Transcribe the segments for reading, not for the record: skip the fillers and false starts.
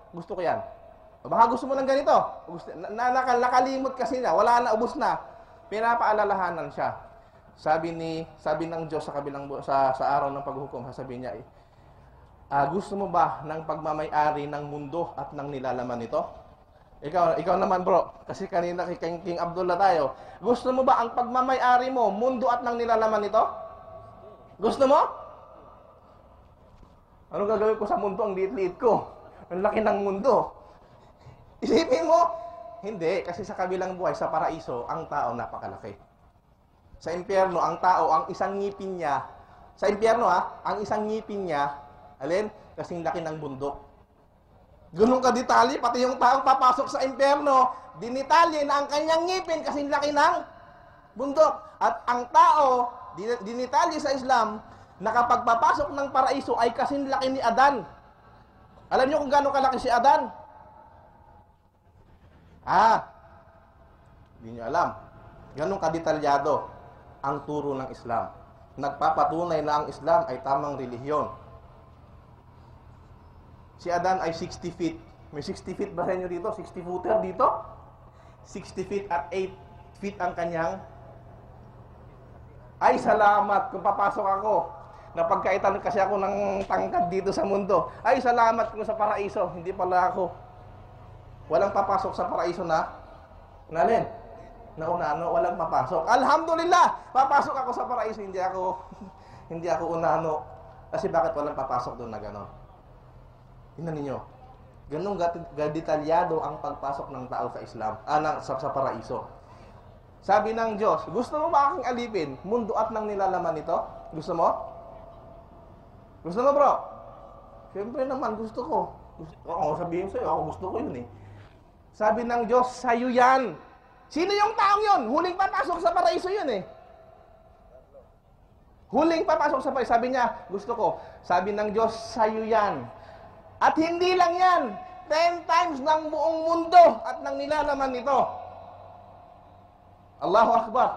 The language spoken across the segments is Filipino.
Gusto ko yan. O baka gusto mo ng ganito. Nakalimot kasi niya. Wala na, ubos na. Pinapaalalahanan siya. Sabi ng Diyos sa araw ng paghuhukom, sasabihin niya, gusto mo ba ng pagmamay-ari ng mundo at ng nilalaman nito? Ikaw naman bro, kasi kanina kay King Abdullah tayo. Gusto mo ba ang pagmamay-ari mo, mundo at ng nilalaman nito? Gusto mo? Anong gagawin ko sa mundo? Ang liit-liit ko. Ang laki ng mundo. Isipin mo, hindi, kasi sa kabilang buhay, sa paraiso, ang tao napakalaki. Sa impyerno, ang tao, ang isang ngipin niya, sa impyerno ang isang ngipin niya, alin? Kasing laki ng bundok. Ganun ka detalye, pati yung taong papasok sa impyerno, dinitalye na ang kanyang ngipin kasing laki ng bundok. At ang tao, dinitalye sa Islam, na kapag papasok ng paraiso ay kasing laki ni Adan. Alam niyo kung gaano kalaki si Adan? Hindi niyo alam. Ganun kadetalyado ang turo ng Islam. Nagpapatunay na ang Islam ay tamang relihiyon. Si Adan ay 60 feet. May 60 feet ba sa inyo dito? 60 footer dito? 60 feet at 8 feet ang kanyang. Ay, salamat kung papasok ako. Napagkaitan kasi ako ng tangkad dito sa mundo. Ay, salamat kung sa paraiso. Hindi pala ako. Walang papasok sa paraiso na alin? Naunano, walang papasok. Alhamdulillah, papasok ako sa paraiso, hindi ako unano. Kasi bakit walang papasok doon na gano'n? Tingnan ninyo. Ganun detalyado ang pagpasok ng tao sa Islam, sa paraiso. Sabi ng Diyos, gusto mo ba aking alipin? Mundo at ng nilalaman nito? Gusto mo? Gusto mo, bro? Siyempre naman, gusto ko. Sabihin sa'yo, ako gusto ko yun eh. Sabi ng Diyos, sa'yo yan. Sino yung taong yun? Huling papasok sa paraiso yun eh. Huling papasok sa paraiso. Sabi niya, gusto ko. Sabi ng Diyos, sa'yo yan. At hindi lang yan. 10 times ng buong mundo at ng nilalaman nito. Allahu Akbar.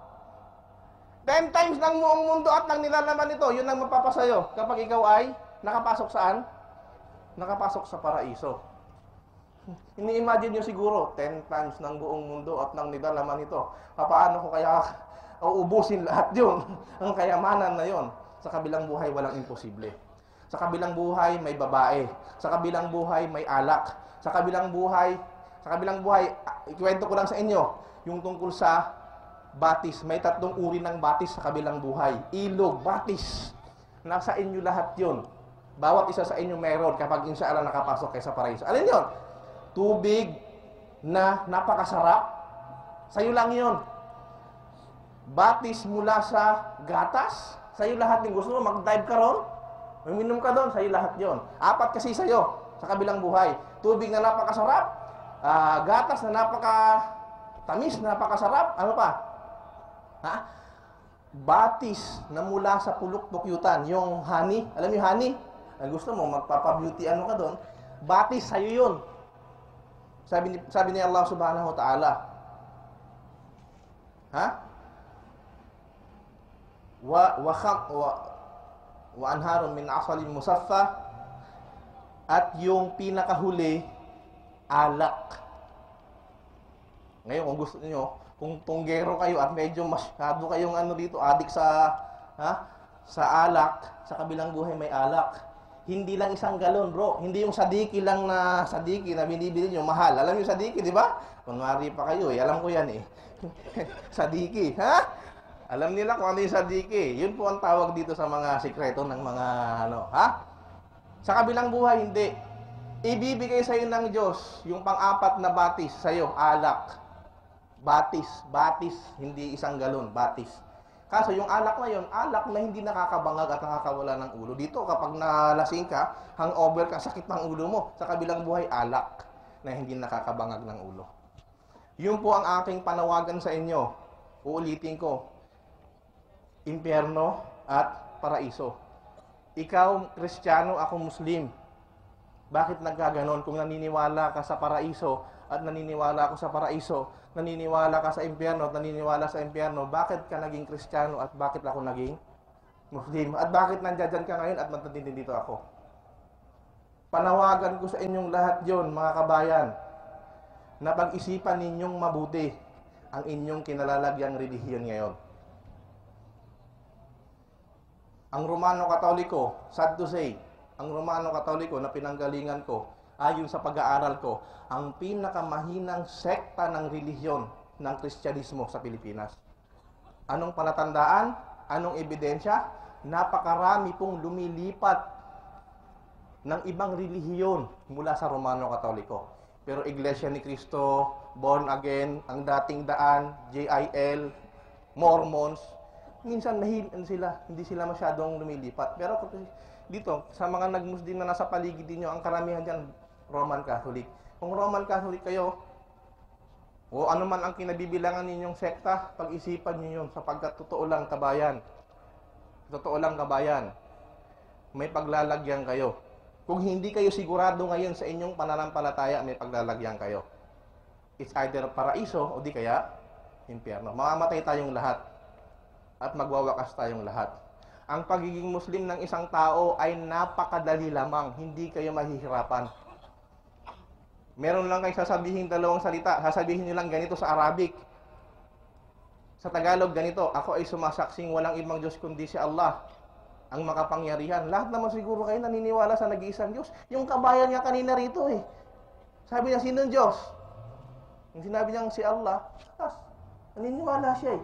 10 times ng buong mundo at ng nilalaman nito. Yun ang mapapasayo kapag ikaw ay nakapasok saan? Nakapasok sa paraiso. Ini-imagine nyo siguro, 10 times ng buong mundo at ng nilalaman nito. Paano ko kaya uubusin lahat yun? Ang kayamanan na yon. Sa kabilang buhay, walang imposible. Sa kabilang buhay, may babae. Sa kabilang buhay, may alak. Sa kabilang buhay, ikwento ko lang sa inyo, yung tungkol sa batis. May 3 uri ng batis sa kabilang buhay. Ilog, batis. Nasa inyo lahat yun. Bawat isa sa inyo meron kapag inshallah nakapasok kayo sa paraiso. Alin yun? Tubig na napakasarap, sa'yo lang yun. Batis mula sa gatas, sa'yo lahat yung gusto mo, mag-dive ka ron, uminom ka doon, sa'yo lahat yun. 4 kasi sa'yo, sa kabilang buhay. Tubig na napakasarap, gatas na napakatamis, napakasarap, ano pa? Batis na mula sa pulok-pukyutan, yung honey, alam mo yung honey? Ang gusto mo, magpapabeauty ano ka doon, batis, sa'yo yun. Sabi ni Allah subhanahu wa ta'ala, wa anharun min asalin musaffa, at yung pinakahuli, alak. Ngayon, kung gusto niyo, kung tunggero kayo at medyo masyado kayong adik sa alak, sa kabilang buhay may alak. Hindi lang 1 galon, bro. Hindi yung sadiki lang na sadiki na binibili nyo, mahal. Alam yung sadiki, di ba? Kunwari pa kayo, alam ko yan eh. Sadiki, Alam nila kung ano yung sadiki. Yun po ang tawag dito sa mga sikreto ng mga Sa kabilang buhay, hindi. Ibibigay sa'yo ng Diyos yung pang-4 na batis sa'yo, alak. Batis, hindi 1 galon, batis. Kaso yung alak na yun, alak na hindi nakakabangag at nakakawala ng ulo. Dito kapag nalasing ka, hangover ka, sakit ng ulo mo. Sa kabilang buhay, alak na hindi nakakabangag ng ulo. Yun po ang aking panawagan sa inyo. Uulitin ko. Impyerno at paraiso. Ikaw, Kristiyano, ako Muslim. Bakit nagkaganon? Kung naniniwala ka sa paraiso at naniniwala ako sa paraiso, naniniwala ka sa impyerno at naniniwala sa impyerno, bakit ka naging Kristiyano at bakit ako naging Muslim? At bakit nandiyan ka ngayon at matutindi dito ako? Panawagan ko sa inyong lahat yon, mga kabayan, na pag-isipan ninyong mabuti ang inyong kinalalagyang relihiyon ngayon. Ang Romano Katoliko, sad to say, ang Romano Katoliko na pinanggalingan ko, ayon sa pag-aaral ko, ang pinakamahinang sekta ng relihiyon ng Kristyanismo sa Pilipinas. Anong palatandaan? Anong ebidensya? Napakarami pong lumilipat ng ibang relihiyon mula sa Romano Katoliko. Pero Iglesia ni Cristo, Born Again, ang dating daan, JIL, Mormons, minsan hindi sila masyadong lumilipat. Pero dito, sa mga nag-Muslim na nasa paligid niyo, ang karamihan dyan, Roman Catholic. Kung Roman Catholic kayo, o ano man ang kinabibilangan ninyong sekta, pag-isipan niyo yun, sapagkat totoo lang kabayan, may paglalagyan kayo. Kung hindi kayo sigurado ngayon sa inyong pananampalataya, may paglalagyan kayo. It's either paraiso o di kaya impyerno. Mamamatay tayong lahat at magwawakas tayong lahat. Ang pagiging Muslim ng isang tao ay napakadali lamang, hindi kayo mahihirapan. Meron lang kayo sasabihin dalawang salita, sasabihin niyo lang ganito sa Arabic. Sa Tagalog ganito, ako ay sumasaksing walang ibang Diyos kundi si Allah, ang makapangyarihan. Lahat naman siguro kayo naniniwala sa nag-iisang Diyos. Yung kabayan niya kanina rito eh. Sabi niya, sinong Diyos? Yung sinabi niyang si Allah, naniniwala siya eh.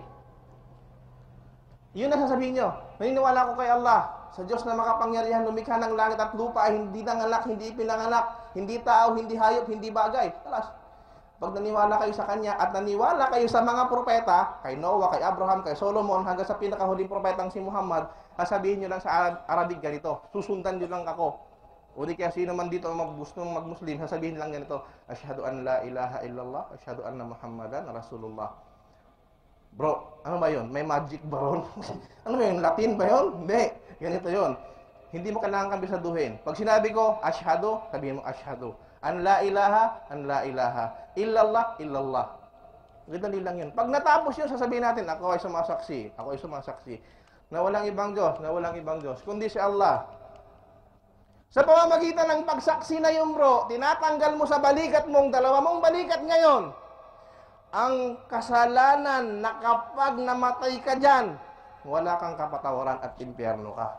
Yun ang sasabihin niyo, naniniwala ko kay Allah, sa Diyos na makapangyarihan, lumikha ng langit at lupa, hindi nanganak, hindi pinanganak, hindi tao, hindi hayop, hindi bagay. Talas. Pag naniwala kayo sa Kanya at naniwala kayo sa mga propeta, kay Noah, kay Abraham, kay Solomon, hanggang sa pinakahuling propetang si Muhammad, sasabihin nyo lang sa Arabic ganito, susundan nyo lang ako. O di kaya sino man dito gustong mag-Muslim, sasabihin lang ganito, Asyhadu an la ilaha illallah, asyhadu anna Muhammadan Rasulullah. Bro, ano ba yun? May magic ba ron? Ano ba yun? Latin ba yun? Hindi. Ganito yun. Hindi mo kailangan kambisaduhin. Pag sinabi ko, asyhadu, sabihin mo asyhadu. An la ilaha, illallah, illallah. Ganito lang yun. Pag natapos yun, sasabihin natin, ako ay sumasaksi. Na walang ibang Diyos, kundi si Allah. Sa pamamagitan ng pagsaksi na yun, bro, tinatanggal mo sa balikat mong, dalawa mong balikat ngayon, ang kasalanan na kapag namatay ka dyan, wala kang kapatawaran at impyerno ka.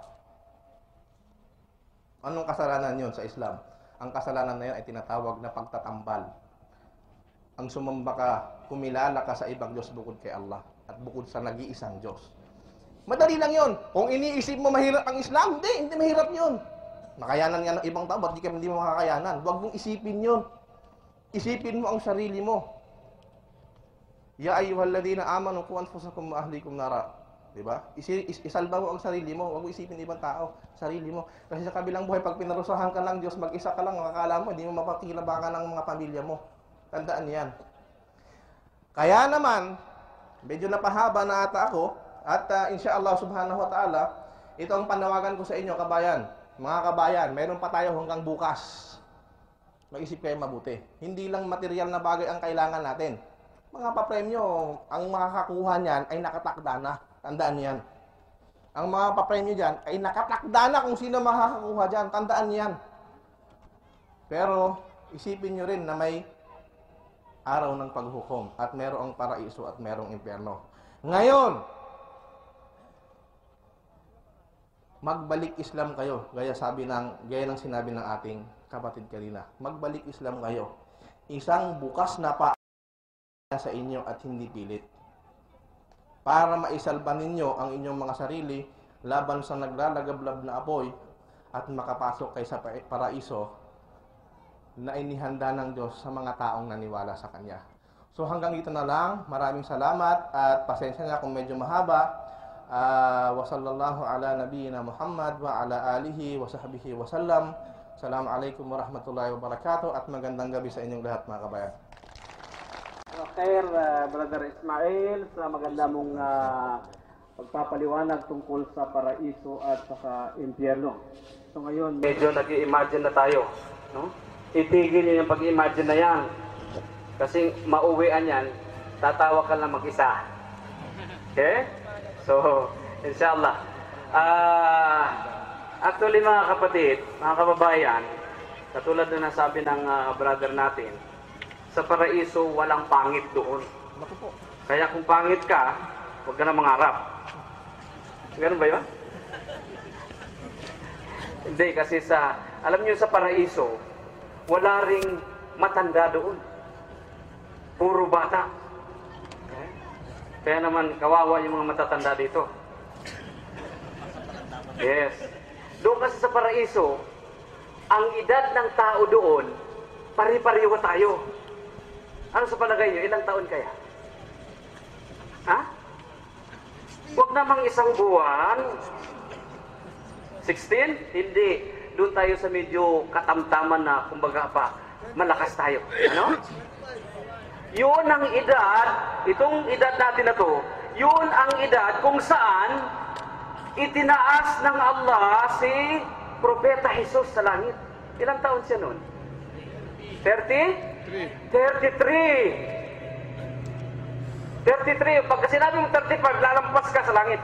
Anong kasalanan yun sa Islam? Ang kasalanan na yun ay tinatawag na pagtatambal. Ang sumamba ka, kumilala ka sa ibang Diyos bukod kay Allah at bukod sa nag-iisang Diyos. Madali lang yun. Kung iniisip mo mahirap ang Islam, hindi mahirap yun. Makayanan nga ng ibang tao, ba't hindi mo makakayanan? Huwag mong isipin yun. Isipin mo ang sarili mo. Ya ayyuhalladhina amanu qu anfusakum wa ahlikum nara. Diba? Isalba mo ang sarili mo, huwag mo isipin ibang tao, sarili mo. Kasi sa kabilang buhay, pag pinarusahan ka lang Diyos, mag-isa ka lang, makakala mo, hindi mo mapakilabakan ng mga pamilya mo. Tandaan yan. Kaya naman, medyo napahaba na ata ako, at insyaallah subhanahu wa ta'ala, ito ang panawagan ko sa inyo, kabayan. Mga kabayan, meron pa tayo hanggang bukas. Mag-isip kayo mabuti. Hindi lang material na bagay ang kailangan natin. Mga papremyo, ang makakakuha niyan ay nakatakda na. Tandaan niyan. Ang mga papremyo dyan ay nakatakda na kung sino makakakuha dyan. Tandaan niyan. Pero, isipin nyo rin na may araw ng paghukom at merong paraiso at merong impyerno. Ngayon, magbalik Islam kayo. Gaya ng sinabi ng ating kapatid kanina. Magbalik Islam kayo. Isang bukas na pa sa inyo at hindi pilit. Para maisalba ninyo ang inyong mga sarili laban sa naglalagablab na apoy at makapasok kay sa paraiso na inihanda ng Diyos sa mga taong naniwala sa Kanya. So hanggang dito na lang. Maraming salamat at pasensya na kung medyo mahaba. Wa sallallahu ala nabiyyina Muhammad wa ala alihi wa sahbihi wa sallam. Assalamualaikum warahmatullahi wabarakatuh at magandang gabi sa inyong lahat, mga kabayan. Okay, Brother Ismail, sa maganda mong pagpapaliwanag tungkol sa paraiso at saka impyerno. So ngayon, medyo nag-i-imagine na tayo. No? Itigil niyo yung pag-imagine na yan. Kasi mauwian yan, tatawa ka lang mag-isa. Okay? So, inshallah. Actually mga kapatid, mga kababayan, Katulad na nasabi ng brother natin, sa paraiso walang pangit doon. Naku po. Kaya kung pangit ka, huwag ka na mangarap. Ganun ba yun? Hindi, kasi alam niyo sa paraiso, wala ring matanda doon. Puro bata. Okay? Kaya naman, kawawa yung mga matatanda dito. Yes. Doon kasi sa paraiso, ang edad ng tao doon, pari-pariho tayo. Ano sa palagay niyo? Ilang taon kaya? Ha? Huwag namang isang buwan. 16? Hindi. Doon tayo sa medyo katamtaman na, kumbaga pa, malakas tayo. Ano? Yun ang edad, itong edad natin na to, yun ang edad kung saan itinaas ng Allah si Propeta Jesus sa langit. Ilang taon siya noon? 30? 33. Pagka sinabi mo 35, lalampas ka sa langit.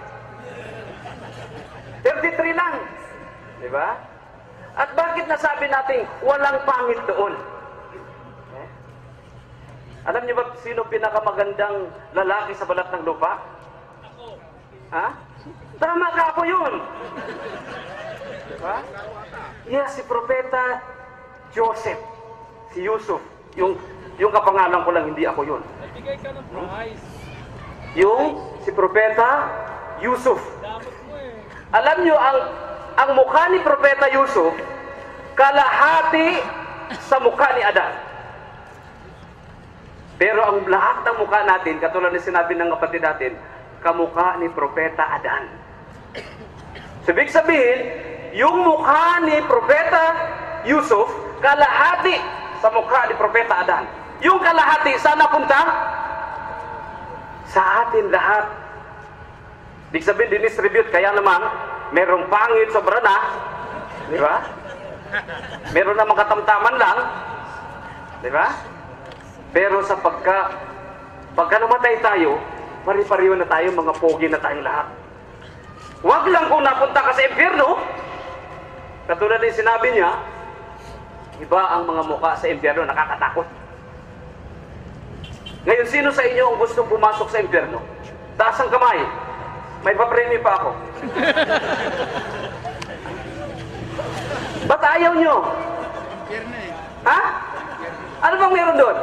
33 lang. Diba? At bakit nasabi natin walang pangit doon? Eh? Alam niyo ba sino pinakamagandang lalaki sa balat ng lupa? Ako. Ha? Tama ka, ako yun. Diba? Yes, si Propeta Joseph. Si Yusuf. Yung kapangalan ko lang, hindi ako yun. Nagbigay ka ng prize. Yung si Propeta Yusuf. Dapat mo eh. Alam nyo, ang mukha ni Propeta Yusuf, kalahati sa mukha ni Adan. Pero ang lahat ng mukha natin, katulad na sinabi ng kapatid natin, kamukha ni Propeta Adan. So, ibig sabihin, yung mukha ni Propeta Yusuf, kalahati sa mukha ni Propeta Adan. Yung kalahati, saan napunta? Sa atin lahat. Ibig sabihin, dinistribute. Kaya naman, merong pangit, sobra na. Di ba? Meron namang katamtaman lang. Di ba? Pero sa pagka namatay tayo, pari-pariho na tayo, mga pogi na tayong lahat. Huwag lang kung napunta ka sa impyerno. Katulad din sinabi niya, iba ang mga mukha sa impyerno, nakakatakot. Ngayon, sino sa inyo ang gustong pumasok sa impyerno? Taas ang kamay. May papremyo pa ako. Ba't ayaw nyo? Ha? Ano bang meron doon?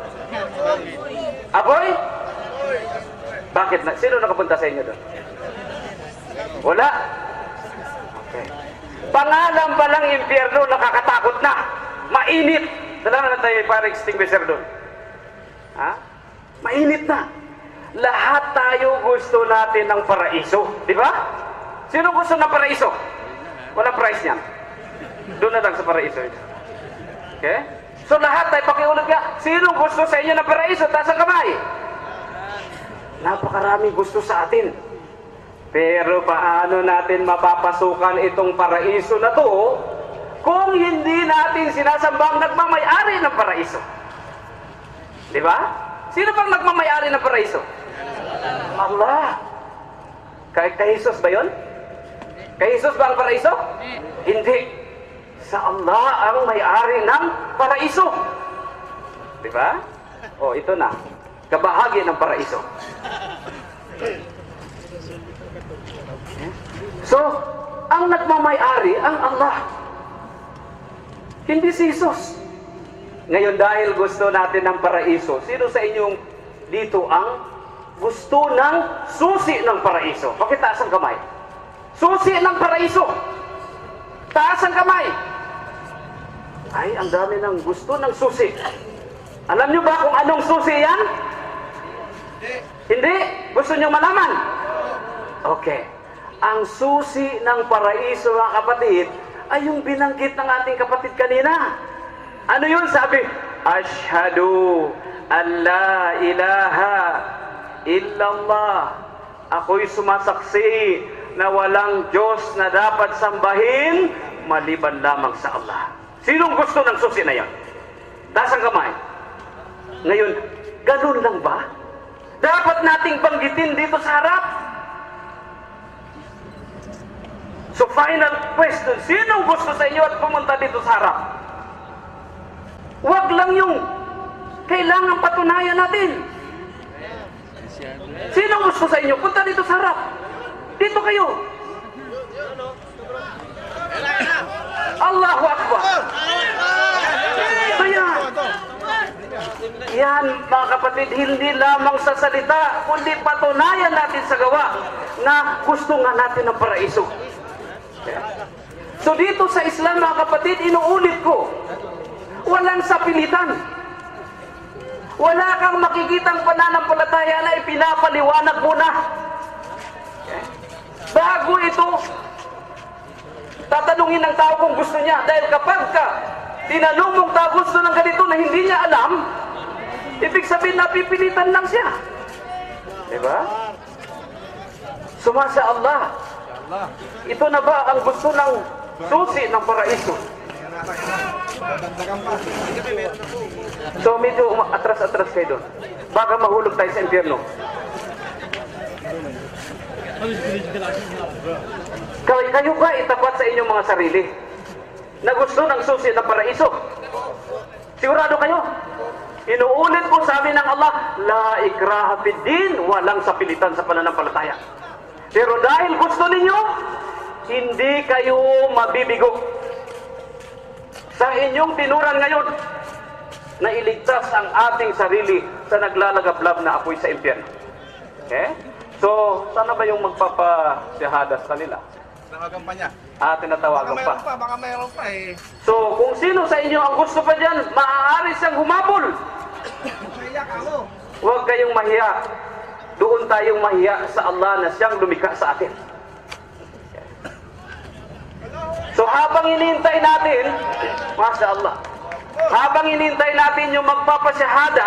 Apoy? Bakit? Sino nakapunta sa inyo doon? Wala? Okay. Pangalan pa lang impyerno, nakakatakot na. Mainit. Dala na tayo para extinguisher doon. Ha? Mainit na. Lahat tayo gusto natin ng paraiso. Di ba? Sino gusto ng paraiso? Walang price niyan. Doon na lang sa paraiso. Okay? So lahat tayo, pakiulit ka, sino gusto sa inyo ng paraiso? Taas ang kamay. Napakaraming gusto sa atin. Pero paano natin mapapasukan itong paraiso na to kung hindi natin sinasambang nagmamayari ng paraiso? Di ba? Sino bang nagmamayari ng paraiso? Allah. Kay Jesus ba yun? Kay Jesus ba ang paraiso? Hindi. Sa Allah ang may-ari ng paraiso. Di ba? O, ito na. Kabahagi ng paraiso. So, ang nagmamay-ari ang Allah. Hindi si Jesus. Ngayon, dahil gusto natin ng paraiso, sino sa inyong dito ang gusto ng susi ng paraiso? Pakitaas ang kamay. Susi ng paraiso. Taas ang kamay. Ay, ang dami ng gusto ng susi. Alam nyo ba kung anong susi yan? Hindi? Gusto nyo malaman? Okay. Ang susi ng paraiso, mga kapatid, ay yung binanggit ng ating kapatid kanina. Ano yun? Sabi, Ashhadu an la ilaha illallah. Ako'y sumasaksi na walang Diyos na dapat sambahin maliban lamang sa Allah. Sinong gusto ng susi na yan? Taas ang kamay. Ngayon, ganun lang ba? Dapat nating banggitin dito sa harap. So final question, sinong gusto sa inyo at pumunta dito sa harap? lang yung kailangan patunayan natin. Sino gusto sa inyo? Punta dito sa harap. Dito kayo. Allahu Akbar. Ayan. Yan, mga kapatid, hindi lamang sa salita, kundi patunayan natin sa gawa na gusto nga natin ng paraiso. So dito sa Islam, mga kapatid, inuulit ko, walang sapilitan. Wala kang makikitang pananampalataya na ipinapaliwanag mo na. Bago ito, tatanungin ng tao kung gusto niya. Dahil kapag ka tinanong mong tao gusto ng ganito na hindi niya alam, ibig sabihin napipilitan lang siya. Diba? Sumasa Allah. Ito na ba ang gusto ng susi ng paraiso? So medyo atras-atras kayo doon. Baka mahulog tayo sa impyerno. Kayo ba itapat sa inyong mga sarili na gusto ng susi ng paraiso? Sigurado kayo? Inuulit ko sa amin ng Allah, la ikraha fid din, walang sapilitan sa pananampalataya. Pero dahil gusto ninyo, hindi kayo mabibigo sa inyong tinuran ngayon na iligtas ang ating sarili sa naglalagablab na apoy sa impyerno. Okay? So, sana ba yung magpapasyahadas kanila? Tinawagan pa niya. Tinatawagan pa. Baka mayroon pa eh. So, kung sino sa inyo ang gusto pa dyan, maaari siyang humabol. Kaya ako. Huwag kayong mahiya. Doon tayong mahiya sa Allah na siyang lumikha sa atin. So, habang inintay natin, Masya Allah, habang inintay natin yung magpapasyahada,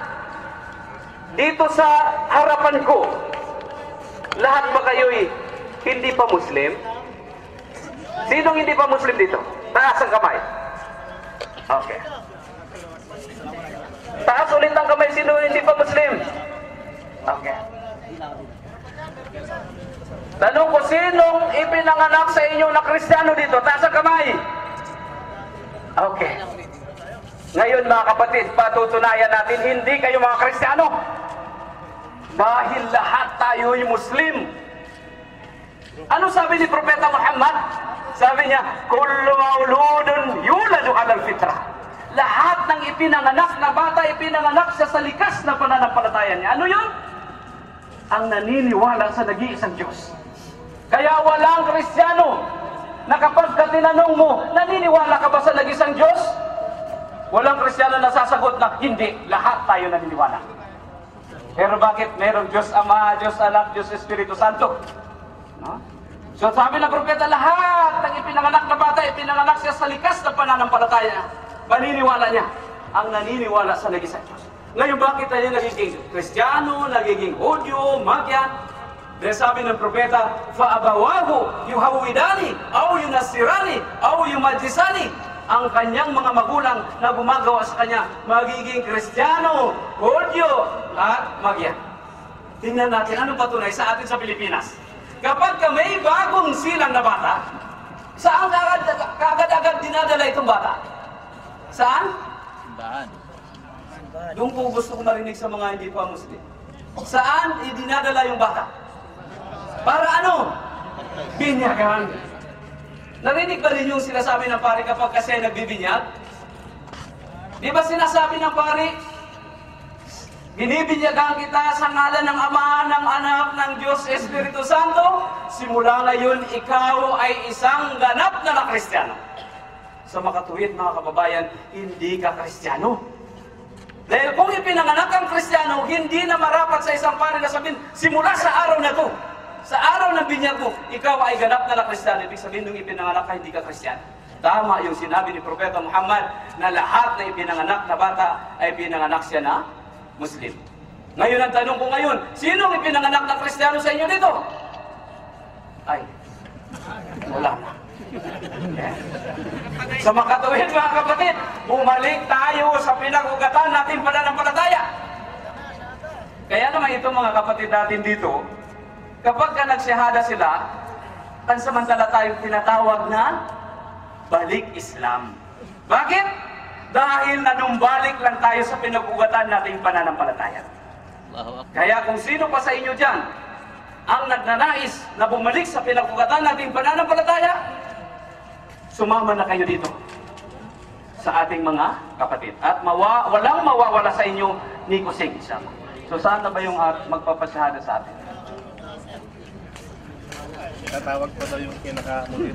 dito sa harapan ko, lahat ba kayo'y hindi pa Muslim? Sinong hindi pa Muslim dito? Taas ang kamay. Okay. Taas ulit ang kamay. Sino hindi pa Muslim? Okay. Tanong ko, sinong ipinanganak sa inyo na Kristiyano dito? Taas ang kamay. Okay. Ngayon mga kapatid, patutunayan natin, hindi kayo mga Kristiyano. Dahil lahat tayo'y Muslim. Ano sabi ni Propeta Muhammad? Sabi niya, kullu mauludun yuladu alal fitrah. Lahat ng ipinanganak na bata, ipinanganak siya sa likas na pananampalataya niya. Ano yun? Ang naniniwala sa nag-iisang Diyos. Kaya walang Kristiyano na kapag tinanong mo, naniniwala ka ba sa nag-iisang Diyos? Walang Kristiyano na sasagot na, hindi. Lahat tayo naniniwala. Pero bakit mayroong Diyos Ama, Diyos Anak, Diyos Espiritu Santo? No? So sabi ng propeta, lahat ng ipinanganak na bata, ipinanganak siya sa likas na pananampalataya. Paniniwala niya ang naniniwala sa nag-iisang Diyos. Ngayon bakit tayo nagiging Kristiyano, nagiging Hudyo, Magyan? Dahil sabi ng propeta, fa'abawahu yuhawidani, aw yunasirani, aw yumajisani. Ang kanyang mga magulang na gumagawa sa kanya, magiging Kristiyano, Hudyo, at Magyan. Tingnan natin, anong patunay sa atin sa Pilipinas? Kapag may bagong silang na bata, saan kaagad-agad dinadala itong bata? Saan? Simbahan. Yung po gusto ko marinig sa mga hindi pa Muslim. Saan idinadala yung bata? Para ano? Binyagan. Narinig ba ninyo yung sinasabi ng pari kapag kasi nagbibinyag? Di ba sinasabi ng pari, binibinyagan kita sa ngalan ng Ama, ng Anak, ng Diyos, Espiritu Santo. Simula ngayon, ikaw ay isang ganap na Kristiyano. Sa makatuwid, mga kababayan, hindi ka Kristiyano. Dahil kung ipinanganak kang Kristiyano, hindi na marapat sa isang pari na sabihin, simula sa araw na to, sa araw ng binyag mo, ikaw ay ganap na Kristiyano. Ibig sabihin, nung ipinanganak ka, hindi ka Kristiyano. Tama yung sinabi ni Propeta Muhammad na lahat na ipinanganak na bata ay pinanganak siya na Muslim. Ngayon ang tanong ko ngayon, sinong ipinanganak na Kristiyano sa inyo dito? Ay, wala na. Sa makatuwid mga kapatid, bumalik tayo sa pinag-ugatan natin pananampalataya. Kaya naman itong mga kapatid natin dito, kapag ka nagsyahada sila, pansamantala tayong tinatawag na balik Islam. Bakit? dahil nanumbalik lang tayo sa pinag-ugatan nating pananampalataya. Kaya kung sino pa sa inyo dyan ang nagnanais na bumalik sa pinag-ugatan nating pananampalataya, sumama na kayo dito sa ating mga kapatid. At walang mawawala sa inyo ni Kusing, inshallah. So saan na ba yung magpapasyahada sa atin? Tatawag pa daw yung kinakamulit.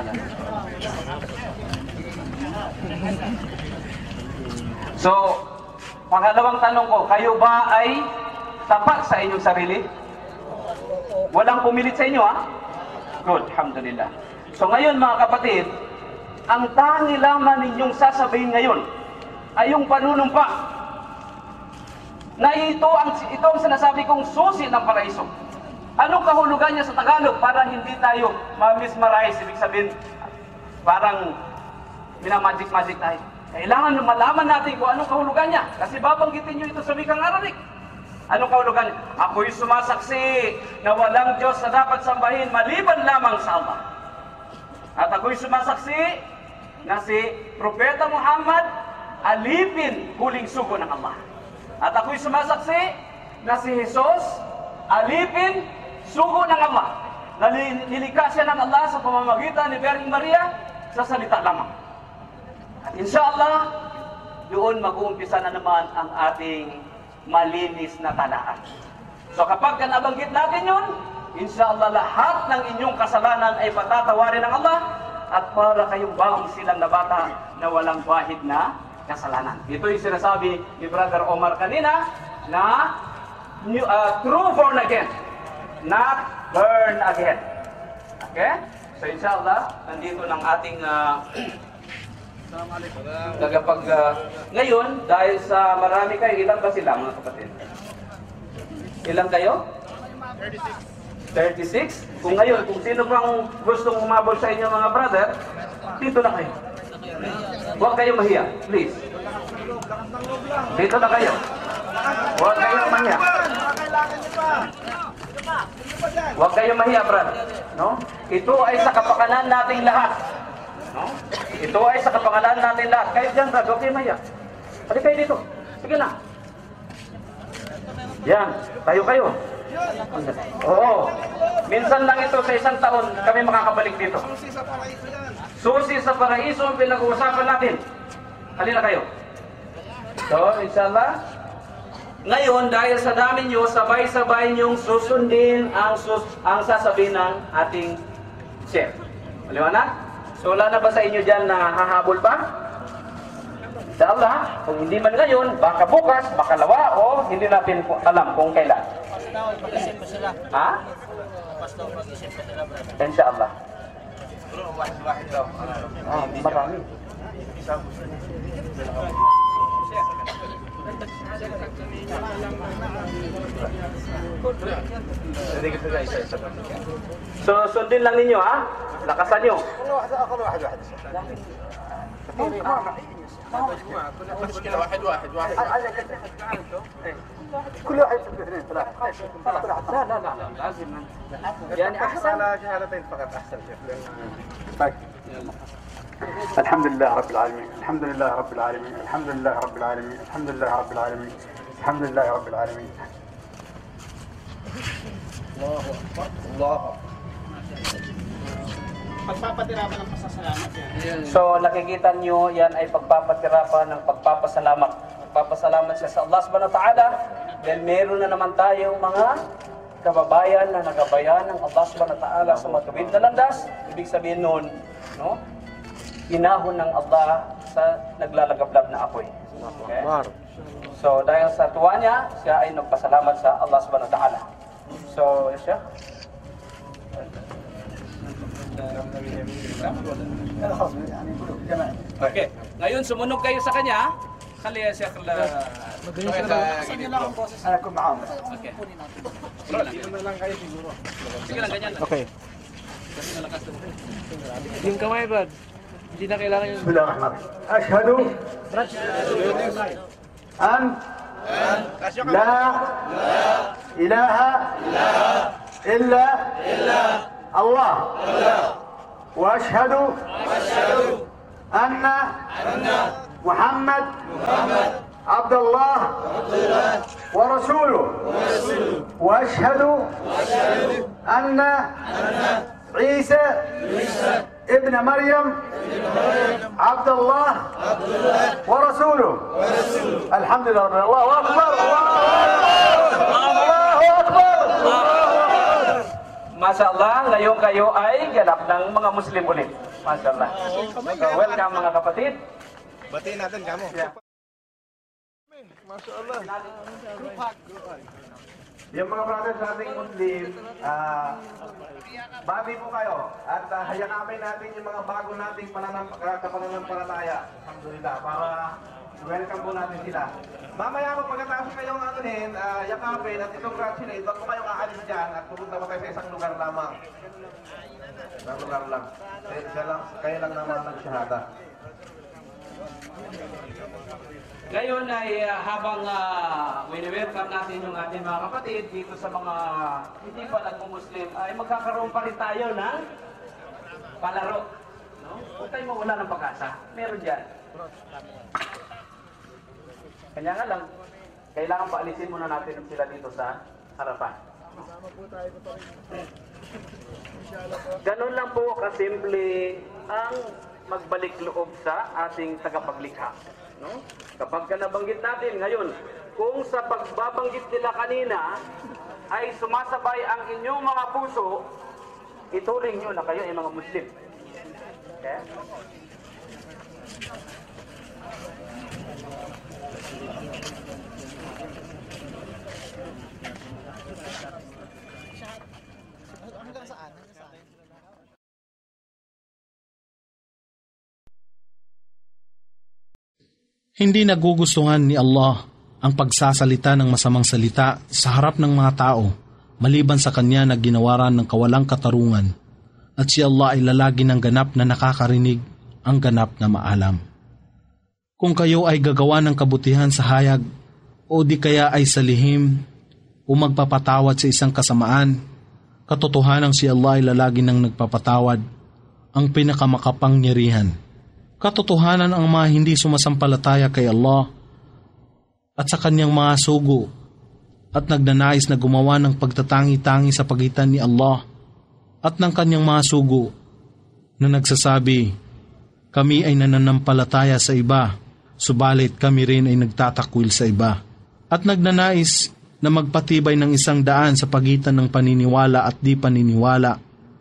So, pangalawang tanong ko, kayo ba ay tapat sa inyong sarili? Walang pumilit sa inyo, ha? Good, alhamdulillah. So ngayon mga kapatid, ang tangi lamang ninyong sasabihin ngayon ay yung panunumpa na ito ang sinasabi kong susi ng paraiso. Anong kahulugan niya sa Tagalog para hindi tayo ma-mesmerize? Ibig sabihin, parang minamagic-magic tayo. Kailangan malaman natin kung anong kahulugan niya. Kasi babanggitin niyo ito sa wikang Arabic. Anong kahulugan niya? Ako'y sumasaksi na walang Diyos na dapat sambahin maliban lamang sa Allah. At ako'y sumasaksi na si Propeta Muhammad alipin huling sugo ng Allah. At ako'y sumasaksi na si Jesus alipin sugo ng Allah. Nilikha siya ng Allah sa pamamagitan ni Birheng Maria sa salita lamang. At inshallah, doon mag-uumpisa na naman ang ating malinis na talaan. So kapag nabanggit natin yun, inshallah lahat ng inyong kasalanan ay patatawarin ng Allah at para kayong bagong silang na bata na walang bahid na kasalanan. Ito yung sinasabi ni Brother Omar kanina na true born again, not burn again. Okay? So inshallah, nandito ng ating ngayon, dahil sa marami kayo, ilan ba sila mga kapatid? Ilan kayo? 36. Kung ngayon, kung sino pang gustong umabol sa inyo mga brother, dito na kayo. Huwag kayo mahiya, please. Dito na kayo. Huwag kayo mahiya. Huwag kayo mahiya, brother. No? Ito ay sa kapakanan nating lahat. No? Ito ay sa kapakanan natin lahat. Kayo dyan, brad, huwag kayo mahiya. Halika kayo dito. Sige na. Yan, tayo. Oo. Minsan lang ito sa isang taon kami makakabalik dito. Susi sa paraiso ang pinag-uusapan natin. Halina kayo. So, inshallah, ngayon, dahil sa dami nyo, sabay-sabay nyong susundin ang sasabihin ng ating chef. Maliwanag? So, wala na ba sa inyo dyan na hahabol pa? Inshallah, kung hindi man ngayon, baka bukas, baka lawa, o hindi natin alam kung kailan. Ha? Inshallah. Marami. So, sundin lang ninyo, ha? Lakasan nyo. مشكلة واحد كل واحد يسبح اثنين ثلاثة لا لازم يعني احسن على جهالتين فقط احسن شيخ. طيب الحمد لله رب العالمين الحمد لله رب العالمين الحمد لله رب العالمين الحمد لله رب العالمين الحمد لله رب العالمين. الله أكبر الله أكبر. Pagpapatirapan ng pasasalamat yan. So nakikita nyo, yan ay pagpapatirapan ng pagpapasalamat. Pagpapasalamat siya sa Allah subhanahu wa ta'ala dahil meron na naman tayong mga kababayan na nagabayan ng Allah subhanahu wa ta'ala sa matuwid na landas. Ibig sabihin nun, no? Inahon ng Allah sa naglalagablab na apoy. Okay? So dahil sa tuwa niya, siya ay nagpasalamat sa Allah subhanahu wa ta'ala. So, siya. Okay. Ngayon sumunod kayo sa kanya. Khali ya Sheikh أنا أكون معاهم. Okay. Sige lang ganyan. Okay. Yung kamay, Brad. Hindi na kailangan yung... بسم الله الرحمن الرحيم. أشهد أن لا إله إلا الله وأشهد أن محمد عبد الله ورسوله وأشهد أن عيسى ابن مريم عبد الله ورسوله الحمد لله رب العالمين. الله أكبر الله أكبر. Masya Allah, ngayon kayo ay ganap ng mga Muslim ulit. Masya Allah. So, welcome mga kapatid. Batiin natin kamo. Yung mga brothers nating Muslim, babi po kayo at hayakapin natin yung mga bago nating kapananampalataya. Alhamdulillah, para welcome po natin sila. Mamaya po pagkatapos kayong anuhin, yakapin at itong gradsyon na ito, kung kayong aalis dyan at pupunta po kayo sa isang lugar lamang. Isang lugar lang. Kayo lang naman nagsyahada. Ngayon ay habang wini-welcome natin yung ating mga kapatid dito sa mga hindi pa nagmumuslim, ay magkakaroon pa rin tayo ng palaro. No? Huwag tayo mawala ng pag-asa. Meron dyan. Kanya nga lang, kailangan paalisin muna natin sila dito sa harapan. Ganun lang po kasimple ang magbalik loob sa ating tagapaglikha. No? Kapag nabanggit natin ngayon, kung sa pagbabanggit nila kanina ay sumasabay ang inyong mga puso, ituring nyo na kayo ay mga Muslim. Okay? Hindi nagugustuhan ni Allah ang pagsasalita ng masamang salita sa harap ng mga tao maliban sa kanya na ginawaran ng kawalang katarungan, at si Allah ay lalagi ng ganap na nakakarinig ang ganap na maalam. Kung kayo ay gagawa ng kabutihan sa hayag o di kaya ay sa lihim o magpapatawad sa isang kasamaan, katotohanan si Allah ay lalagi ng nagpapatawad, ang pinakamakapangyarihan. Katotohanan ang mga hindi sumasampalataya kay Allah at sa kanyang mga sugo at nagnanais na gumawa ng pagtatangi-tangi sa pagitan ni Allah at ng kanyang mga sugo na nagsasabi, kami ay nananampalataya sa iba, subalit kami rin ay nagtatakwil sa iba, at nagnanais na magpatibay ng isang daan sa pagitan ng paniniwala at di paniniwala.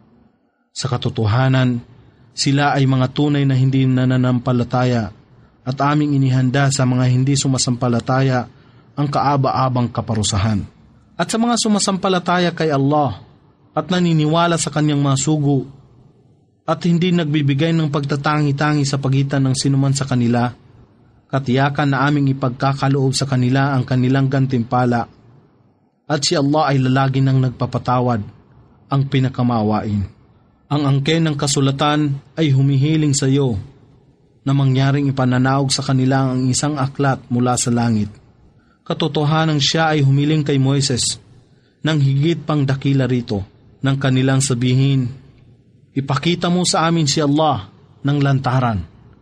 Sa katotohanan, sila ay mga tunay na hindi nananampalataya at aming inihanda sa mga hindi sumasampalataya ang kaaba-abang kaparusahan. At sa mga sumasampalataya kay Allah at naniniwala sa kanyang mga sugo at hindi nagbibigay ng pagtatangi-tangi sa pagitan ng sinuman sa kanila, katiyakan na aming ipagkakaloob sa kanila ang kanilang gantimpala, at si Allah ay lalagi ng nagpapatawad, ang pinakamawain. Ang angken ng kasulatan ay humihiling sa iyo na mangyaring ipananaog sa kanila ang isang aklat mula sa langit. Katotohanan siya ay humiling kay Moises ng higit pang dakila rito, ng kanilang sabihin, ipakita mo sa amin si Allah ng lantaran.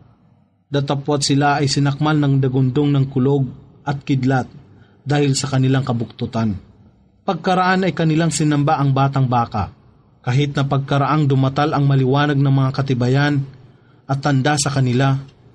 Datapwat sila ay sinakmal ng dagundong ng kulog at kidlat dahil sa kanilang kabuktutan. Pagkaraan ay kanilang sinamba ang batang baka, kahit na pagkaraang dumatal ang maliwanag ng mga katibayan at tanda sa kanila.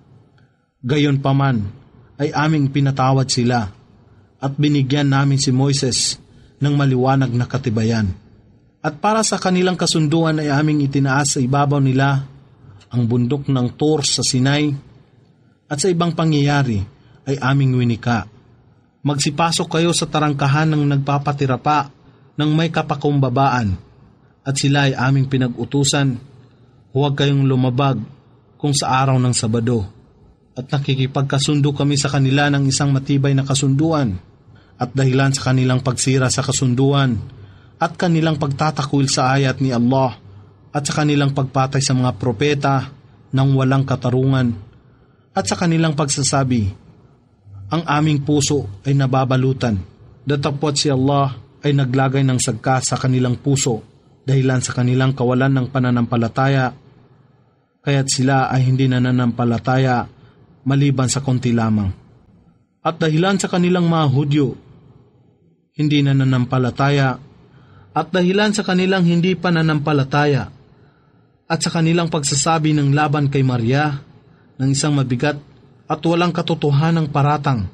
Gayon paman ay aming pinatawad sila at binigyan namin si Moises ng maliwanag na katibayan. At para sa kanilang kasunduan ay aming itinaas sa ibabaw nila ang bundok ng Tur sa Sinai, at sa ibang pangyayari ay aming winika. Magsipasok kayo sa tarangkahan ng nagpapatira pa ng may kapakumbabaan, at sila ay aming pinag-utusan, huwag kayong lumabag kung sa araw ng Sabado. At nakikipagkasundo kami sa kanila ng isang matibay na kasunduan, at dahilan sa kanilang pagsira sa kasunduan, at kanilang pagtatakwil sa ayat ni Allah, at sa kanilang pagpatay sa mga propeta ng walang katarungan, at sa kanilang pagsasabi, ang aming puso ay nababalutan, datapwat si Allah ay naglagay ng sagka sa kanilang puso, dahilan sa kanilang kawalan ng pananampalataya, kaya't sila ay hindi nananampalataya maliban sa konti lamang. At dahilan sa kanilang mga Hudyo, hindi na nanampalataya, at dahilan sa kanilang hindi pa nanampalataya, at sa kanilang pagsasabi ng laban kay Maria ng isang mabigat at walang katotohanang paratang,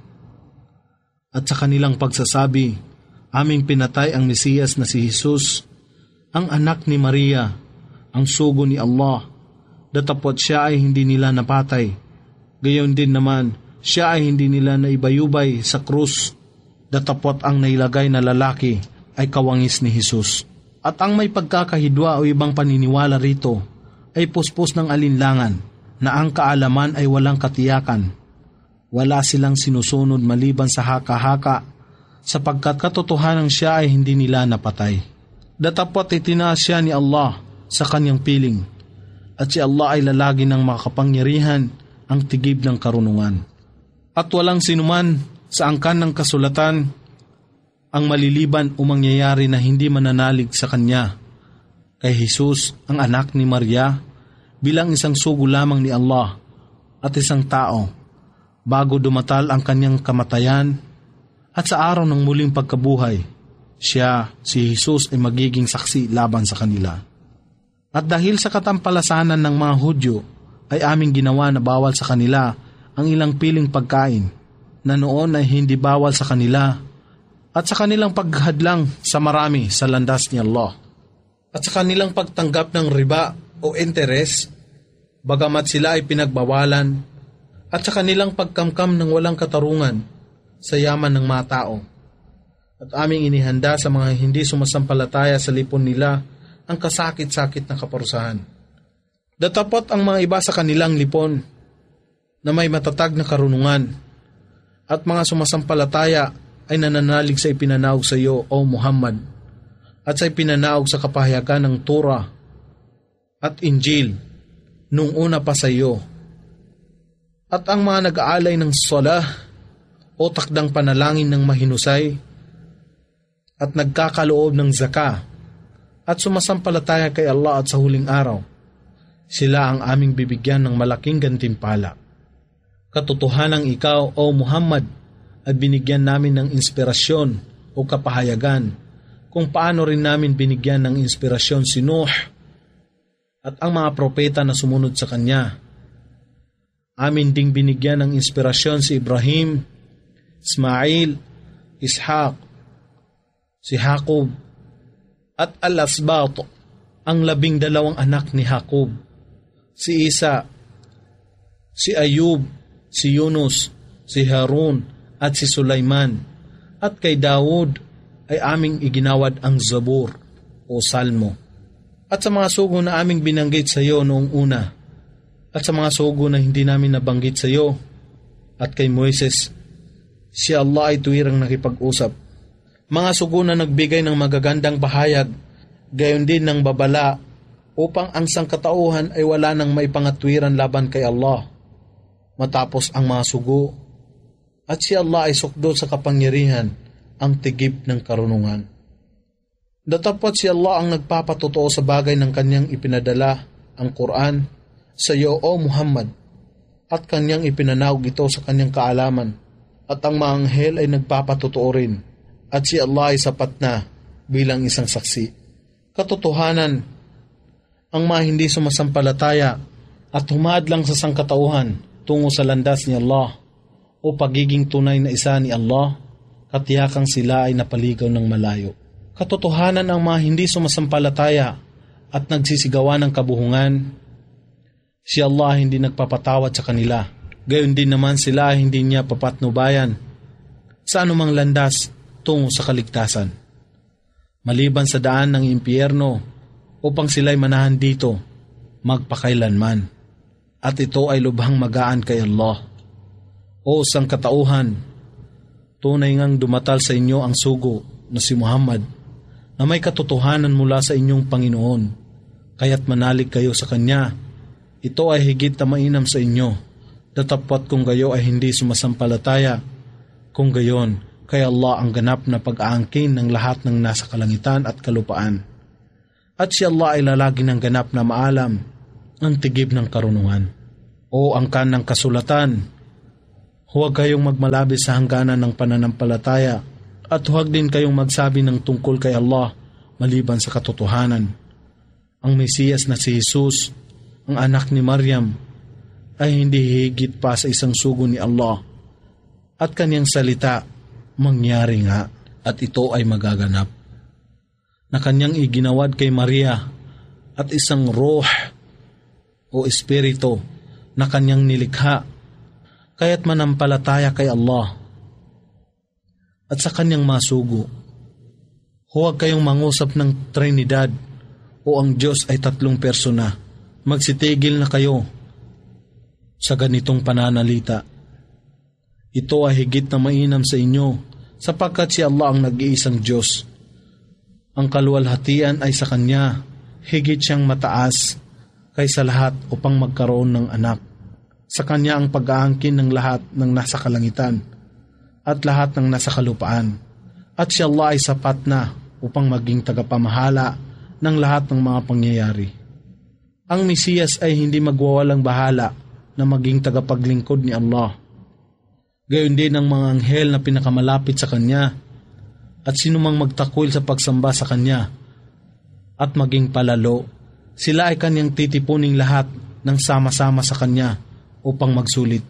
at sa kanilang pagsasabi, aming pinatay ang Mesiyas na si Jesus, ang anak ni Maria, ang sugo ni Allah, datapot siya ay hindi nila napatay. Gayon din naman, siya ay hindi nila naibayubay sa krus, datapot ang nailagay na lalaki ay kawangis ni Jesus. At ang may pagkakahidwa o ibang paniniwala rito ay puspos ng alinlangan na ang kaalaman ay walang katiyakan. Wala silang sinusunod maliban sa haka-haka sapagkat katotohanan siya ay hindi nila napatay. Datapot itinaas siya ni Allah sa kanyang piling at si Allah ay lalagi ng makapangyarihan ang tigib ng karunungan. At walang sinuman sa angkan ng kasulatan ang maliliban o mangyayari na hindi mananalig sa kanya kay Jesus ang anak ni Maria bilang isang sugo lamang ni Allah at isang tao bago dumatal ang kanyang kamatayan at sa araw ng muling pagkabuhay siya, si Jesus ay magiging saksi laban sa kanila. At dahil sa katampalasanan ng mga Hudyo ay aming ginawa na bawal sa kanila ang ilang piling pagkain na noon ay hindi bawal sa kanila at sa kanilang paghadlang sa marami sa landas ni Allah at sa kanilang pagtanggap ng riba o interes bagamat sila ay pinagbawalan at sa kanilang pagkamkam ng walang katarungan sa yaman ng mga tao. At aming inihanda sa mga hindi sumasampalataya sa lipon nila ang kasakit-sakit na kaparusahan. Datapot ang mga iba sa kanilang lipon na may matatag na karunungan at mga sumasampalataya ay nananalig sa ipinanaog sa iyo, O Muhammad, at sa ipinanaog sa kapahayagan ng Torah at Injil nung una pa sa iyo. At ang mga nag-aalay ng salah o takdang panalangin ng mahinusay at nagkakaloob ng zaka at sumasampalataya kay Allah at sa huling araw, sila ang aming bibigyan ng malaking gantimpala. Katotohanang ikaw, O Muhammad, at binigyan namin ng inspirasyon o kapahayagan kung paano rin namin binigyan ng inspirasyon si Nuh at ang mga propeta na sumunod sa kanya. Amin ding binigyan ng inspirasyon si Ibrahim, Ismail, Ishaq, si Jacob, at Al-Asbat, ang 12 anak ni Jacob, si Isa, si Ayub, si Yunus, si Harun, at si Sulaiman, at kay Daud ay aming iginawad ang Zabur o Salmo. At sa mga sugo na aming binanggit sa iyo noong una, at sa mga sugo na hindi namin nabanggit sa iyo, at kay Moises, si Allah ay tuwirang nakipag-usap. Mga sugo na nagbigay ng magagandang bahayag, gayon din ng babala, upang ang sangkatauhan ay wala nang maipangatwiran laban kay Allah. Matapos ang mga sugo, at si Allah ay sukdo sa kapangyarihan, ang tigib ng karunungan. Datapot si Allah ang nagpapatotoo sa bagay ng kanyang ipinadala, ang Quran, sa iyo, O Muhammad, at kanyang ipinanawag ito sa kanyang kaalaman, at ang mga anghel ay nagpapatotoo rin, at si Allah ay sapat na bilang isang saksi. Katotohanan, ang mga hindi sumasampalataya at humadlang sa sangkatauhan tungo sa landas ni Allah o pagiging tunay na isa ni Allah, katiyakang sila ay napaligaw ng malayo. Katotohanan, ang mga hindi sumasampalataya at nagsisigawan ng kabuhungan, si Allah hindi nagpapatawad sa kanila. Gayon din naman sila hindi niya papatnubayan sa anumang landas tungo sa kaligtasan, maliban sa daan ng impyerno upang sila'y manahan dito magpakailanman. At ito ay lubhang magaan kay Allah. O sangkatauhan, tunay ngang dumatal sa inyo ang sugo na si Muhammad na may katotohanan mula sa inyong Panginoon, kaya't manalig kayo sa Kanya. Ito ay higit na mainam sa inyo, datapwat kung kayo ay hindi sumasampalataya, kung gayon, kay Allah ang ganap na pag-aangkin ng lahat ng nasa kalangitan at kalupaan. At si Allah ay lalagi ng ganap na maalam ang tigib ng karunungan. O angkan ng kasulatan, Huwag kayong magmalabis sa hangganan ng pananampalataya at huwag din kayong magsabi ng tungkol kay Allah maliban sa katotohanan. Ang Mesiyas na si Jesus, ang anak ni Maryam, ay hindi higit pa sa isang sugo ni Allah at kanyang salita mangyari nga at ito ay magaganap. Na kanyang iginawad kay Maria at isang ruh o espiritu na kanyang nilikha, kaya't manampalataya kay Allah at sa kanyang masugo. Huwag kayong mangusap ng Trinidad o ang Diyos ay 3 persona. Magsitigil na kayo sa ganitong pananalita. Ito ay higit na mainam sa inyo sapagkat si Allah ang nag-iisang Diyos. Ang kaluwalhatian ay sa Kanya, higit siyang mataas kaysa lahat upang magkaroon ng anak. Sa Kanya ang pag-aangkin ng lahat ng nasa kalangitan at lahat ng nasa kalupaan. At si Allah ay sapat na upang maging tagapamahala ng lahat ng mga pangyayari. Ang Mesiyas ay hindi magwawalang bahala na maging tagapaglingkod ni Allah. Gayon din ang mga anghel na pinakamalapit sa Kanya at sinumang magtakwil sa pagsamba sa Kanya at maging palalo, sila ay Kanyang titipuning lahat ng sama-sama sa Kanya upang magsulit.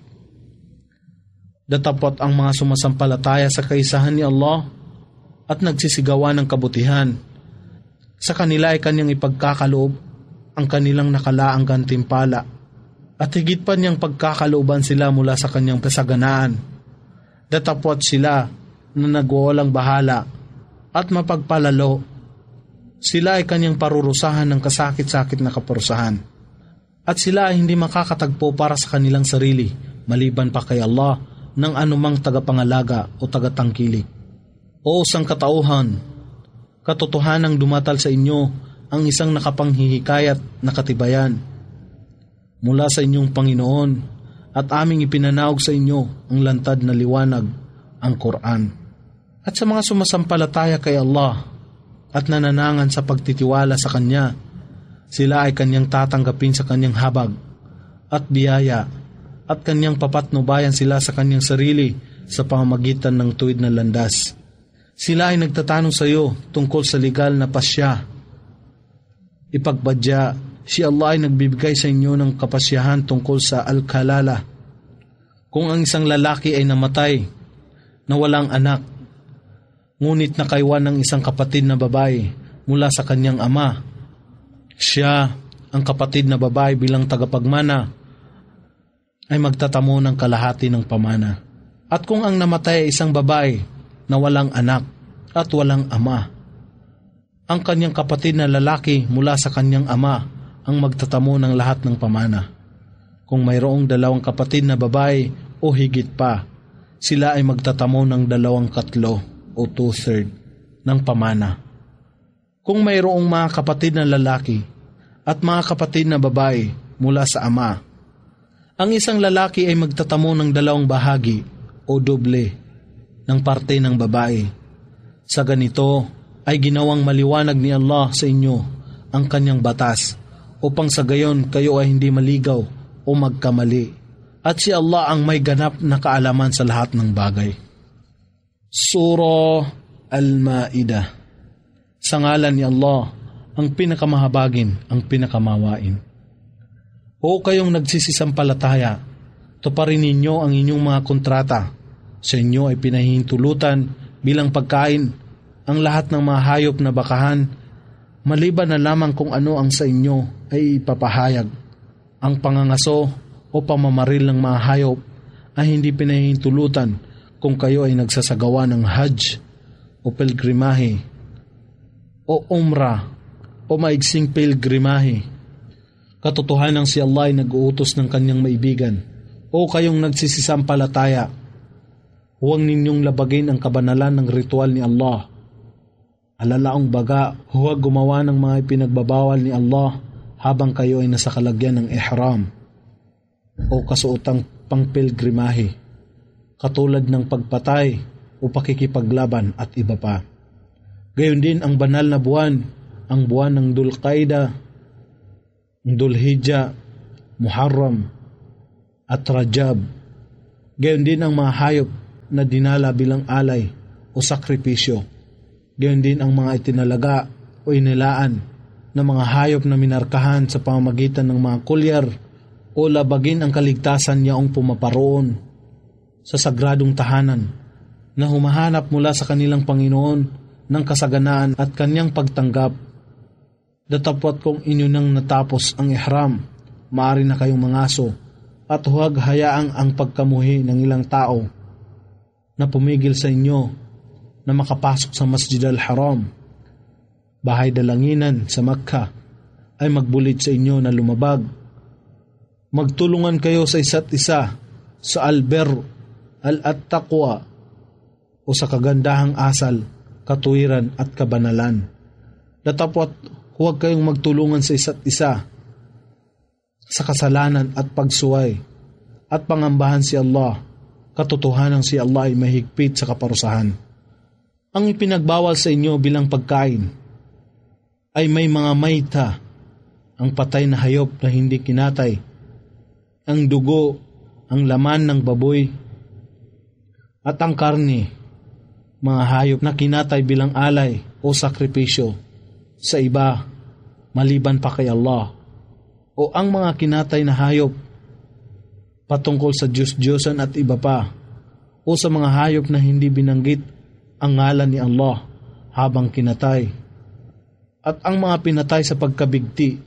Datapot ang mga sumasampalataya sa kaisahan ni Allah at nagsisigawan ng kabutihan. Sa kanila ay Kanyang ipagkakaloob ang kanilang nakalaang gantimpala at higit pa niyang pagkakalooban sila mula sa Kanyang kasaganaan. Datapot sila na nagwawalang bahala at mapagpalalo. Sila ay Kanyang parurusahan ng kasakit-sakit na kaparusahan. At sila ay hindi makakatagpo para sa kanilang sarili, maliban pa kay Allah, ng anumang tagapangalaga o tagatangkilik. O sangkatauhan, katotohanang dumatal sa inyo ang isang nakapanghihikayat na katibayan mula sa inyong Panginoon at aming ipinanaog sa inyo ang lantad na liwanag, ang Quran. At sa mga sumasampalataya kay Allah at nananangan sa pagtitiwala sa Kanya, sila ay Kanyang tatanggapin sa Kanyang habag at biyaya at Kanyang papatnubayan sila sa Kanyang sarili sa pamamagitan ng tuwid na landas. Sila ay nagtatanong sa iyo tungkol sa legal na pasya. Ipagbadya, si Allah ay nagbibigay sa inyo ng kapasyahan tungkol sa al-kalala. Kung ang isang lalaki ay namatay na walang anak, ngunit nakaiwan ng isang kapatid na babae mula sa kanyang ama, siya, ang kapatid na babae bilang tagapagmana, ay magtatamo ng kalahati ng pamana. At kung ang namatay ay isang babae na walang anak at walang ama, ang kanyang kapatid na lalaki mula sa kanyang ama ang magtatamo ng lahat ng pamana. Kung mayroong 2 kapatid na babae o higit pa, sila ay magtatamo ng 2/3 o 2/3 ng pamana. Kung mayroong mga kapatid na lalaki at mga kapatid na babae mula sa ama, ang isang lalaki ay magtatamo ng 2 bahagi o doble ng parte ng babae. Sa ganito ay ginawang maliwanag ni Allah sa inyo ang Kanyang batas upang sa gayon kayo ay hindi maligaw o magkamali. At si Allah ang may ganap na kaalaman sa lahat ng bagay. Surah Al-Ma'idah. Sa ngalan ni Allah, ang pinakamahabagin, ang pinakamawain. O kayong nagsisisampalataya, tuparin ninyo ang inyong mga kontrata. Sa inyo ay pinahihintulutan bilang pagkain ang lahat ng mga hayop na bakahan, maliban na lamang kung ano ang sa inyo ay ipapahayag. Ang pangangaso o pamamaril ng mga hayop ay hindi pinahihintulutan kung kayo ay nagsasagawa ng Hajj o pilgrimahe o Umrah o maigsing pilgrimahe. Katotohanan si Allah ay nag-uutos ng Kanyang maibigan. O kayong nagsisisampalataya, huwag ninyong labagin ang kabanalan ng ritual ni Allah. Alalaong baga, huwag gumawa ng mga ipinagbabawal ni Allah habang kayo ay nasa kalagyan ng ihram o kasuotang pangpilgrimahe, katulad ng pagpatay o pakikipaglaban at iba pa. Gayon din ang banal na buwan, ang buwan ng Dhul-Qaida, Dhul-Hijjah, Muharram at Rajab. Gayon din ang mga hayop na dinala bilang alay o sakripisyo. Gayon din ang mga itinalaga o inilaan na mga hayop na minarkahan sa pamamagitan ng mga kulyar o labagin ang kaligtasan yaong pumaparoon sa sagradong tahanan na humahanap mula sa kanilang Panginoon ng kasaganaan at kanyang pagtanggap. Datapwat kung inyo nang natapos ang ihram, maaari na kayong mangaso at huwag hayaang ang pagkamuhi ng ilang tao na pumigil sa inyo na makapasok sa Masjid al-Haram, bahay dalanginan sa Makkah, ay magbulit sa inyo na lumabag. Magtulungan kayo sa isa't isa sa al-bir, al-at-taqwa o sa kagandahang asal, katuwiran at kabanalan. Datapwat huwag kayong magtulungan sa isa't isa sa kasalanan at pagsuway at pangambahan si Allah. Katotohanan si Allah ay mahigpit sa kaparusahan. Ang ipinagbawal sa inyo bilang pagkain ay may mga mayta, ang patay na hayop na hindi kinatay, ang dugo, ang laman ng baboy, at ang karne, mga hayop na kinatay bilang alay o sakripisyo sa iba maliban pa kay Allah, o ang mga kinatay na hayop patungkol sa Diyos-Diyosan at iba pa, o sa mga hayop na hindi binanggit ang ngalan ni Allah habang kinatay, at ang mga pinatay sa pagkabigti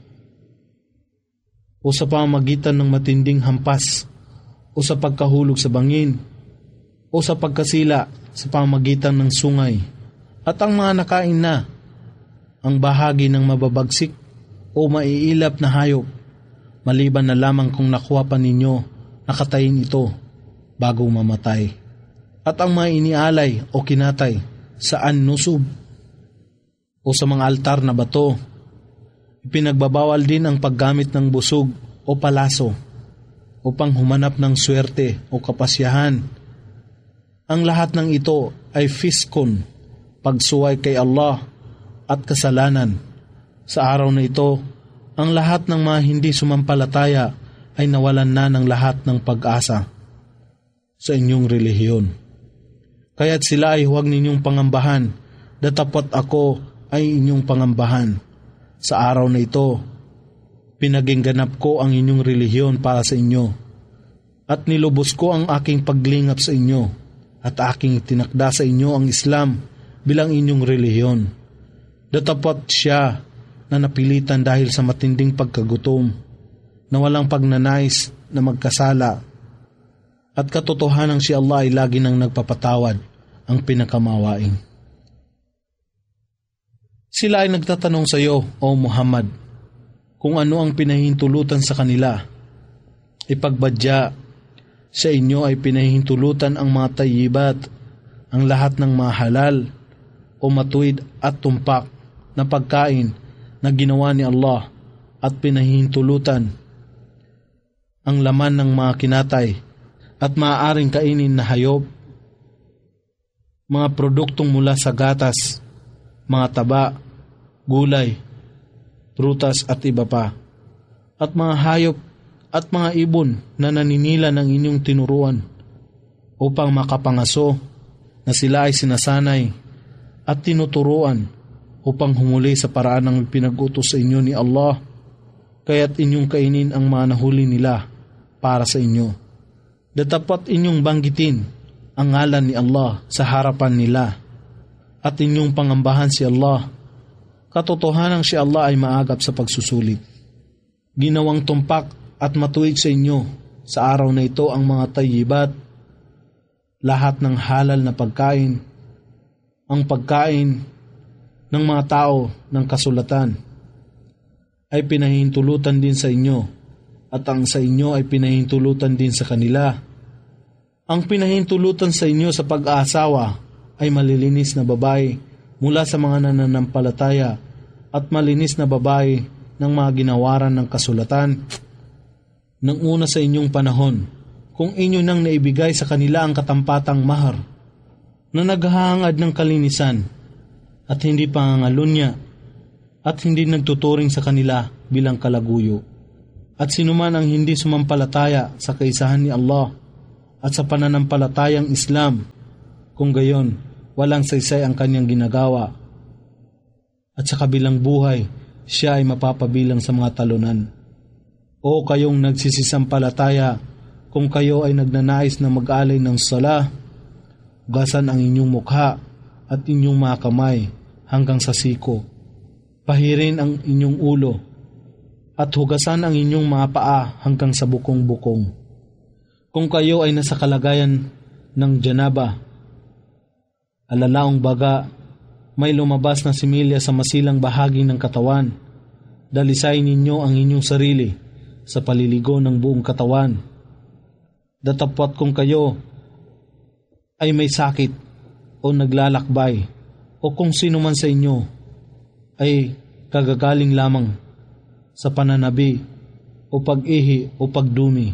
o sa pamamagitan ng matinding hampas o sa pagkahulog sa bangin o sa pagkasila sa pamamagitan ng sungay, at ang mga nakain na ang bahagi ng mababagsik o maiilap na hayop, maliban na lamang kung nakuha pa ninyo nakatayin ito bago mamatay, at ang mga inialay o kinatay sa an-nusub o sa mga altar na bato. Ipinagbabawal din ang paggamit ng busog o palaso upang humanap ng swerte o kapasyahan. Ang lahat ng ito ay fiskon, pagsuway kay Allah at kasalanan. Sa araw na ito, ang lahat ng mga hindi sumampalataya ay nawalan na ng lahat ng pag-asa sa inyong relihiyon. Kaya't sila ay huwag ninyong pangambahan, datapwat ako ay inyong pangambahan. Sa araw na ito, pinagingganap ko ang inyong relihiyon para sa inyo, at nilubos ko ang aking paglingap sa inyo, at aking tinakda sa inyo ang Islam bilang inyong relihiyon. Datapwat siya na napilitan dahil sa matinding pagkagutom, na walang pagnanais na magkasala, at katotohanan si Allah ay lagi nang nagpapatawad, ang pinakamawain. Sila ay nagtatanong sa iyo, O Muhammad, kung ano ang pinahihintulutan sa kanila. Ipagbadya, sa inyo ay pinahihintulutan ang mga tayyibat, ang lahat ng mga halal o matuwid at tumpak na pagkain na ginawa ni Allah, at pinahihintulutan ang laman ng mga kinatay at maaaring kainin na hayop, mga produktong mula sa gatas, mga taba, gulay, prutas at iba pa, at mga hayop at mga ibon na naninila ng inyong tinuruan upang makapangaso, na sila ay sinasanay at tinuturuan upang humuli sa paraan ng pinag-utos sa inyo ni Allah, kaya't inyong kainin ang mga nahuli nila para sa inyo. Datapat inyong banggitin ang ngalan ni Allah sa harapan nila, at inyong pangambahan si Allah. Katotohanan si Allah ay maagap sa pagsusulit. Ginawang tumpak at matuwid sa inyo sa araw na ito ang mga tayyibat, lahat ng halal na pagkain, ang pagkain ng mga tao ng kasulatan ay pinahihintulutan din sa inyo, at ang sa inyo ay pinahihintulutan din sa kanila. Ang pinahihintulutan sa inyo sa pag-aasawa ay malilinis na babae mula sa mga nananampalataya, at malinis na babae ng mga ginawaran ng kasulatan ng una sa inyong panahon, kung inyo nang naibigay sa kanila ang katampatang mahar na naghahangad ng kalinisan at hindi pangangalunya at hindi nagtuturing sa kanila bilang kalaguyo. At sinuman ang hindi sumampalataya sa kaisahan ni Allah at sa pananampalatayang Islam, kung gayon, walang saysay ang kanyang ginagawa. At sa kabilang buhay, siya ay mapapabilang sa mga talunan. O kayong nagsisisampalataya, kung kayo ay nagnanais na mag-alay ng sala, hugasan ang inyong mukha at inyong mga kamay hanggang sa siko. Pahirin ang inyong ulo at hugasan ang inyong mga paa hanggang sa bukong-bukong. Kung kayo ay nasa kalagayan ng janaba, alalaong baga, may lumabas na similya sa masilang bahagi ng katawan, dalisayin ninyo ang inyong sarili sa paliligo ng buong katawan. Datapwat kung kayo ay may sakit o naglalakbay o kung sino man sa inyo ay kagagaling lamang sa pananabi o pag-ihi o pagdumi,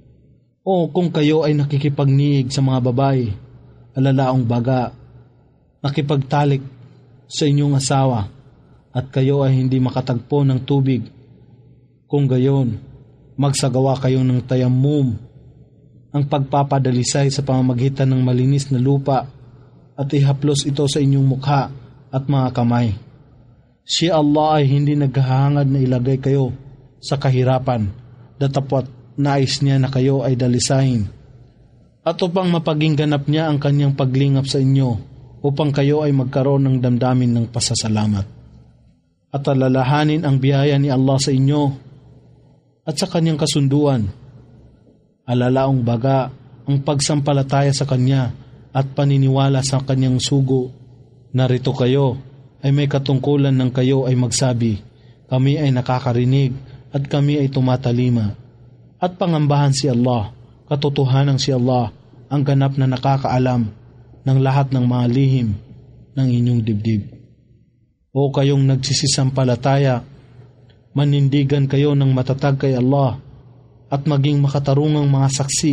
o kung kayo ay nakikipagniig sa mga babae, alalaong baga, nakipagtalik sa inyong asawa at kayo ay hindi makatagpo ng tubig, kung gayon, magsagawa kayo ng tayammum, ang pagpapadalisay sa pamamagitan ng malinis na lupa at ihaplos ito sa inyong mukha at mga kamay. Si Allah ay hindi naghahangad na ilagay kayo sa kahirapan, datapwat nais niya na kayo ay dalisahin. At upang mapaging ganap niya ang kanyang paglingap sa inyo, upang kayo ay magkaroon ng damdamin ng pasasalamat. At alalahanin ang biyaya ni Allah sa inyo at sa kanyang kasunduan. Alalaong baga ang pagsampalataya sa kanya at paniniwala sa kanyang sugo. Narito kayo ay may katungkulan ng kayo ay magsabi, kami ay nakakarinig at kami ay tumatalima. At pangambahan si Allah, katotohanan si Allah, ang ganap na nakakaalam ng lahat ng mga lihim ng inyong dibdib. O kayong nagsisisampalataya, manindigan kayo ng matatag kay Allah at maging makatarungang mga saksi.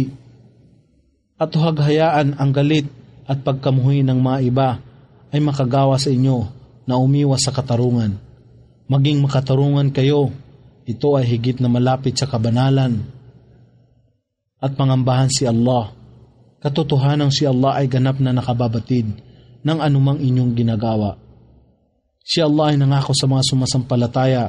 At huwag-hayaan ang galit at pagkamuhi ng mga iba ay makagawa sa inyo na umiwas sa katarungan. Maging makatarungan kayo, ito ay higit na malapit sa kabanalan. At pangambahan si Allah, katotohanan si Allah ay ganap na nakababatid ng anumang inyong ginagawa. Si Allah ay nangako sa mga sumasampalataya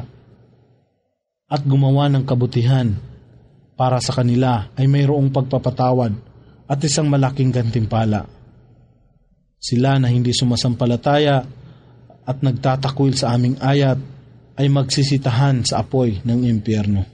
at gumawa ng kabutihan. Para sa kanila ay mayroong pagpapatawad at isang malaking gantimpala. Sila na hindi sumasampalataya at nagtatakwil sa aming ayat ay magsisitahan sa apoy ng impyerno.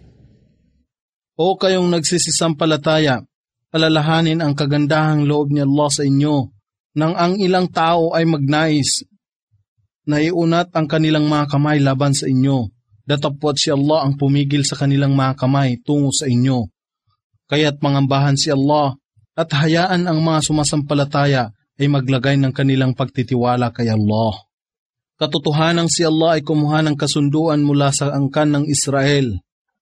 O kayong nagsisisampalataya, alalahanin ang kagandahang loob ni Allah sa inyo nang ang ilang tao ay magnais na iunat ang kanilang mga kamay laban sa inyo, datapwat si Allah ang pumigil sa kanilang mga kamay tungo sa inyo. Kaya't mangambahan si Allah at hayaan ang mga sumasampalataya ay maglagay ng kanilang pagtitiwala kay Allah. Katotohanan si Allah ay kumuha ng kasunduan mula sa angkan ng Israel.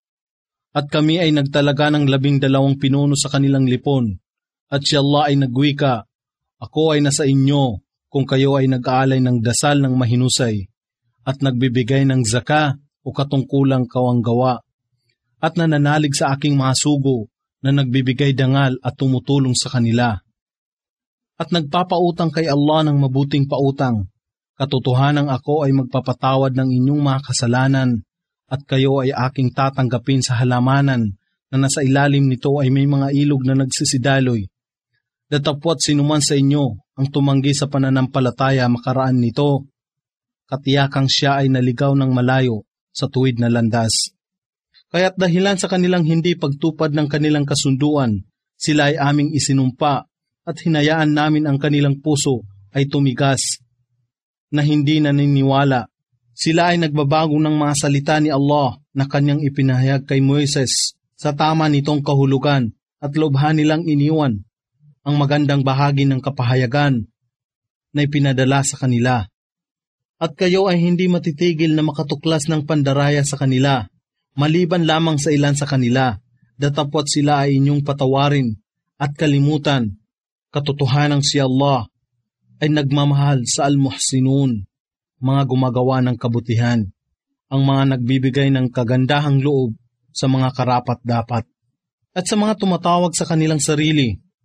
At kami ay nagtalaga ng 12 pinuno sa kanilang lipon. At si Allah ay nagwika, ako ay nasa inyo kung kayo ay nag-aalay ng dasal ng mahinusay at nagbibigay ng zaka o katungkulang kawanggawa at nananalig sa aking mga sugo na nagbibigay dangal at tumutulong sa kanila. At nagpapautang kay Allah ng mabuting pautang. Katotohanan ako ay magpapatawad ng inyong mga kasalanan at kayo ay aking tatanggapin sa halamanan na nasa ilalim nito ay may mga ilog na nagsisidaloy. Datapwat sinuman sa inyo ang tumanggi sa pananampalataya makaraan nito, katiyakang siya ay naligaw ng malayo sa tuwid na landas. Kaya't dahilan sa kanilang hindi pagtupad ng kanilang kasunduan, sila ay aming isinumpa at hinayaan namin ang kanilang puso ay tumigas na hindi naniniwala. Sila ay nagbabago ng mga salita ni Allah na kanyang ipinahayag kay Moises sa tama nitong kahulugan at lobhan nilang iniwan ang magandang bahagi ng kapahayagan na ipinadala sa kanila. At kayo ay hindi matitigil na makatuklas ng pandaraya sa kanila, maliban lamang sa ilan sa kanila, datapwat sila ay inyong patawarin at kalimutan. Katotohanan si Allah ay nagmamahal sa al-muhsinun, mga gumagawa ng kabutihan, ang mga nagbibigay ng kagandahang loob sa mga karapat-dapat, at sa mga tumatawag sa kanilang sarili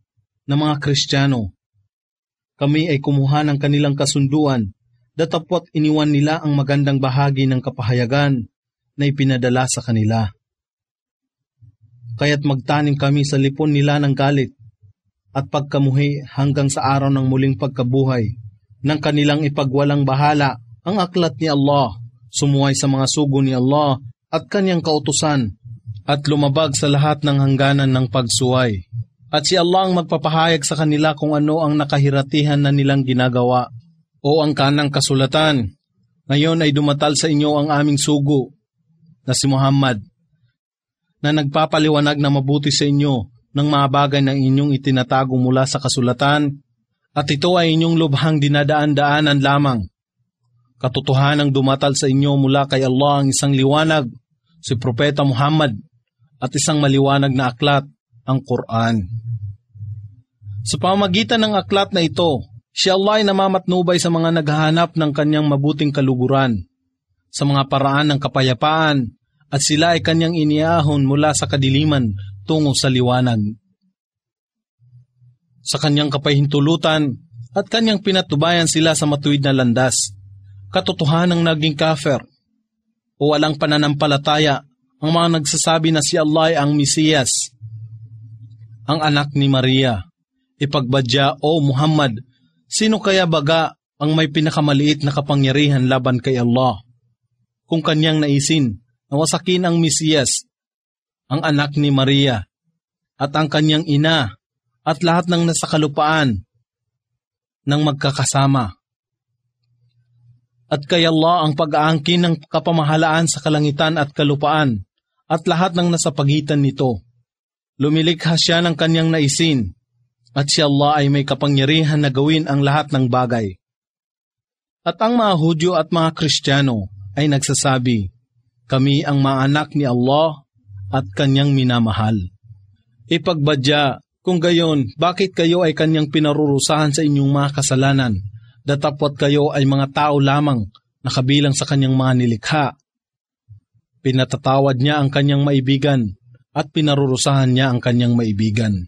na mga Kristiyano. Kami ay kumuha ng kanilang kasunduan, datapwat iniwan nila ang magandang bahagi ng kapahayagan na ipinadala sa kanila. Kaya't magtanim kami sa lipon nila ng galit at pagkamuhi hanggang sa araw ng muling pagkabuhay ng kanilang ipagwalang bahala ang aklat ni Allah, sumuway sa mga sugo ni Allah at kanyang kautusan at lumabag sa lahat ng hangganan ng pagsuway. At si Allah ang magpapahayag sa kanila kung ano ang nakahiratihan na nilang ginagawa. O ang kanang kasulatan, ngayon ay dumatal sa inyo ang aming sugo na si Muhammad, na nagpapaliwanag na mabuti sa inyo ng mga bagay ng inyong itinatago mula sa kasulatan, at ito ay inyong lubhang dinadaan-daanan lamang. Katotohanang dumatal sa inyo mula kay Allah ang isang liwanag, si Propeta Muhammad, at isang maliwanag na aklat, ang Quran. Sa pamamagitan ng aklat na ito, si Allah ay namamatnubay sa mga naghahanap ng kanyang mabuting kaluguran, sa mga paraan ng kapayapaan, at sila ay kanyang iniahon mula sa kadiliman tungo sa liwanag. Sa kanyang kapahintulutan at kanyang pinatubayan sila sa matuwid na landas, katotohanang naging kafir o walang pananampalataya ang mga nagsasabi na si Allah ay ang Mesiyas, ang anak ni Maria. Ipagbadya, O Muhammad, sino kaya baga ang may pinakamaliit na kapangyarihan laban kay Allah? Kung kanyang naisin, nawasakin ang Mesiyas, ang anak ni Maria, at ang kanyang ina, at lahat ng nasa kalupaan ng magkakasama. At kay Allah ang pag-aangkin ng kapamahalaan sa kalangitan at kalupaan, at lahat ng nasa pagitan nito. Lumilikha siya ng kanyang naisin, at si Allah ay may kapangyarihan na gawin ang lahat ng bagay. At ang mga Hudyo at mga Kristiyano ay nagsasabi, kami ang mga anak ni Allah at kanyang minamahal. Ipagbadya, kung gayon, bakit kayo ay kanyang pinarurusahan sa inyong mga kasalanan, datapwat kayo ay mga tao lamang na kabilang sa kanyang mga nilikha? Pinatatawad niya ang kanyang maibigan at pinarurusahan niya ang kanyang maibigan.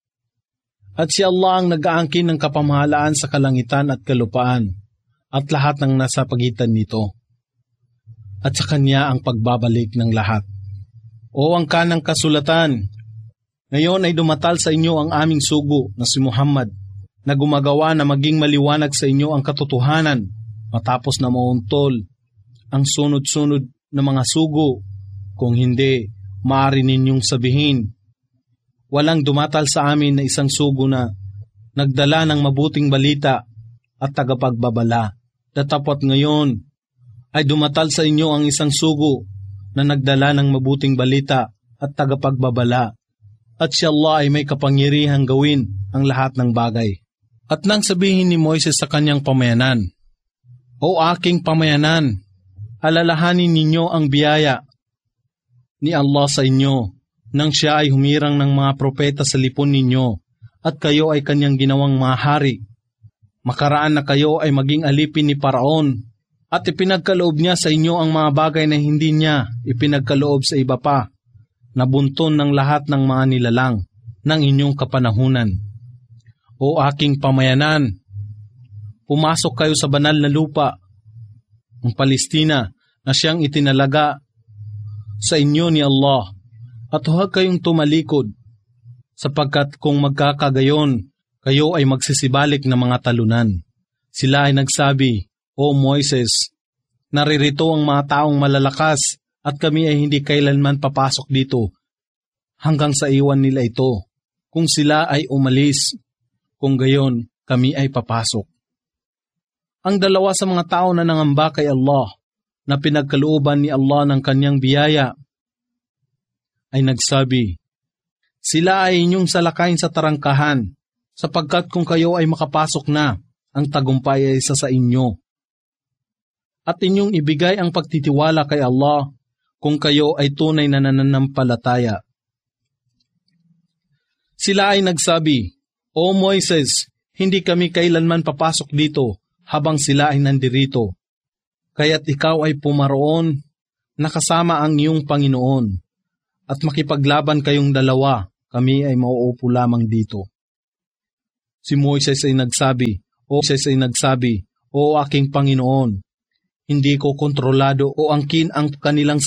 At si Allah ang nag-aangkin ng kapamahalaan sa kalangitan at kalupaan at lahat ng nasa pagitan nito. At sa kanya ang pagbabalik ng lahat. O ang kanang kasulatan, ngayon ay dumatal sa inyo ang aming sugo na si Muhammad, na gumagawa na maging maliwanag sa inyo ang katotohanan matapos na mauntol ang sunod-sunod na mga sugo. Kung hindi, maaari ninyong sabihin, walang dumatal sa amin na isang sugo na nagdala ng mabuting balita at tagapagbabala. Datapwat ngayon ay dumatal sa inyo ang isang sugo na nagdala ng mabuting balita at tagapagbabala. At si Allah ay may kapangyarihang gawin ang lahat ng bagay. At nang sabihin ni Moises sa kanyang pamayanan, O aking pamayanan, alalahanin ninyo ang biyaya ni Allah sa inyo, nang siya ay humirang ng mga propeta sa lipon ninyo, at kayo ay kanyang ginawang mga hari. Makaraan na kayo ay maging alipin ni Paraon, at ipinagkaloob niya sa inyo ang mga bagay na hindi niya ipinagkaloob sa iba pa, na bunton ng lahat ng mga nilalang ng inyong kapanahunan. O aking pamayanan, pumasok kayo sa banal na lupa, ang Palestina, na siyang itinalaga sa inyo ni Allah, at huwag kayong tumalikod, sapagkat kung magkakagayon, kayo ay magsisibalik ng mga talunan. Sila ay nagsabi, O Moises, naririto ang mga taong malalakas, at kami ay hindi kailanman papasok dito, hanggang sa iwan nila ito. Kung sila ay umalis, kung gayon, kami ay papasok. Ang dalawa sa mga tao na nangamba kay Allah, na pinagkalooban ni Allah ng kanyang biyaya, ay nagsabi, sila ay inyong salakayin sa tarangkahan, sapagkat kung kayo ay makapasok na, ang tagumpay ay isa sa inyo. At inyong ibigay ang pagtitiwala kay Allah, kung kayo ay tunay na nananampalataya. Sila ay nagsabi, O Moises, hindi kami kailanman papasok dito, habang sila ay nandirito. Kaya't ikaw ay pumaroon, nakasama ang iyong Panginoon, at makipaglaban kayong dalawa, kami ay mauupo lamang dito. Si Moises ay nagsabi, O aking Panginoon, hindi ko kontrolado o angkin ang kanilang